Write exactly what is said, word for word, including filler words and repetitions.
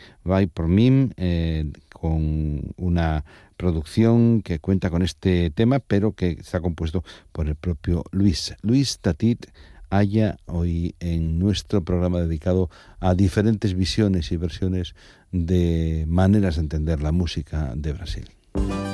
Vai por Mim, eh, con una producción que cuenta con este tema, pero que está compuesto por el propio Luis. Luis Tatit haya hoy en nuestro programa dedicado a diferentes visiones y versiones de maneras de entender la música de Brasil.